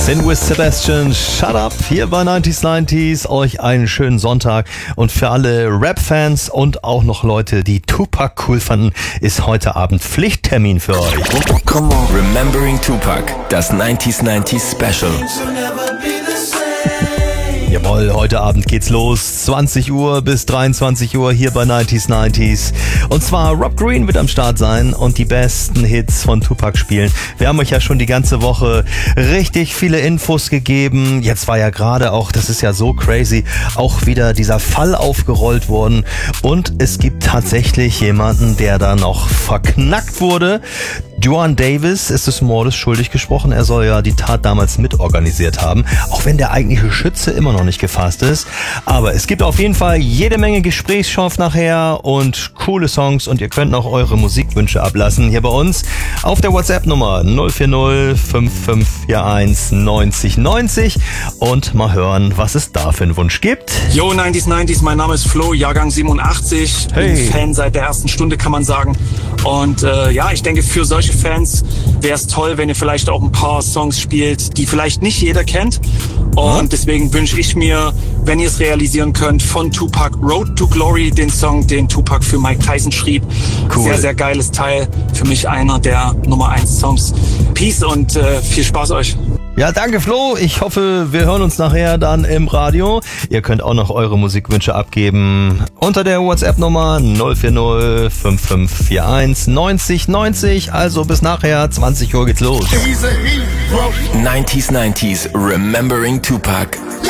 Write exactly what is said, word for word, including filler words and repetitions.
Sin with Sebastian, Shut Up, hier bei neunzig neunzig, euch einen schönen Sonntag und für alle Rap-Fans und auch noch Leute, die Tupac cool fanden, ist heute Abend Pflichttermin für euch. Come on. Remembering Tupac, das neunzig neunzig Special. Jawohl, heute Abend geht's los, zwanzig Uhr bis dreiundzwanzig Uhr hier bei neunzig neunzig. Und zwar Rob Green wird am Start sein und die besten Hits von Tupac spielen. Wir haben euch ja schon die ganze Woche richtig viele Infos gegeben. Jetzt war ja gerade auch, das ist ja so crazy, auch wieder dieser Fall aufgerollt worden. Und es gibt tatsächlich jemanden, der da noch verknackt wurde. Juan Davis ist des Mordes schuldig gesprochen. Er soll ja die Tat damals mitorganisiert haben, auch wenn der eigentliche Schütze immer noch nicht gefasst ist. Aber es gibt auf jeden Fall jede Menge Gesprächsstoff nachher und coole Songs und ihr könnt noch eure Musikwünsche ablassen hier bei uns auf der WhatsApp-Nummer null vier null fünf fünf vier eins neunzig neunzig und mal hören, was es da für einen Wunsch gibt. Yo, neunzig neunzig, mein Name ist Flo, Jahrgang siebenundachtzig. Hey. Bin Fan seit der ersten Stunde, kann man sagen. Und äh, ja, ich denke, für solche Fans wäre es toll, wenn ihr vielleicht auch ein paar Songs spielt, die vielleicht nicht jeder kennt. Und hm? deswegen wünsche ich mir, wenn ihr es realisieren könnt, von Tupac Road to Glory, den Song, den Tupac für Mike Tyson schrieb. Cool. Sehr, sehr geiles Teil. Für mich einer der Nummer eins Songs. Peace und äh, viel Spaß euch. Ja, danke Flo. Ich hoffe, wir hören uns nachher dann im Radio. Ihr könnt auch noch eure Musikwünsche abgeben unter der WhatsApp-Nummer null vier null fünf fünf vier eins neunzig neunzig. Also bis nachher, zwanzig Uhr geht's los. neunzig neunzig, Remembering Tupac.